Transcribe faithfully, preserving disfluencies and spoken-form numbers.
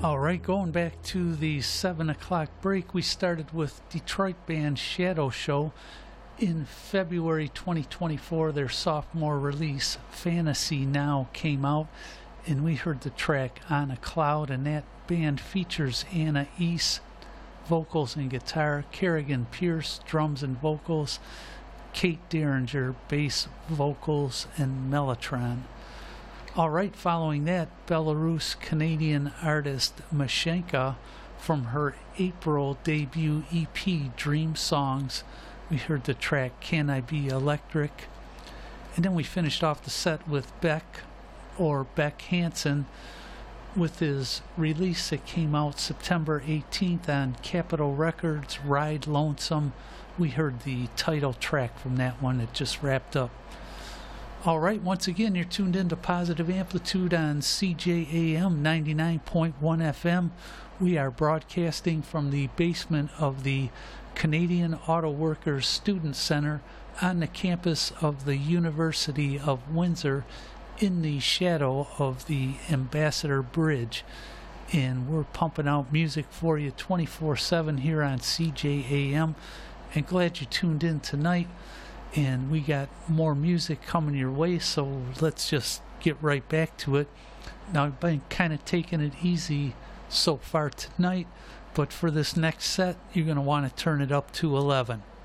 All right, going back to the seven o'clock break, we started with Detroit band Shadow Show. In February twenty twenty-four, their sophomore release, Fantasy Now, came out, and we heard the track On a Cloud, and that band features Anna East, vocals and guitar, Kerrigan Pierce, drums and vocals, Kate Derringer, bass, vocals, and mellotron. All right, following that, Belarus Canadian artist Mashenka from her April debut E P Dream Songs. We heard the track Can I Be Electric? And then we finished off the set with Beck, or Beck Hansen, with his release that came out September eighteenth on Capitol Records, Ride Lonesome. We heard the title track from that one that just wrapped up. All right, once again, you're tuned into Positive Amplitude on C J A M ninety-nine point one F M. We are broadcasting from the basement of the Canadian Auto Workers Student Center on the campus of the University of Windsor in the shadow of the Ambassador Bridge. And we're pumping out music for you twenty-four seven here on C J A M. And glad you tuned in tonight. And we got more music coming your way, so let's just get right back to it. Now, I've been kind of taking it easy so far tonight, but for this next set, you're going to want to turn it up to eleven.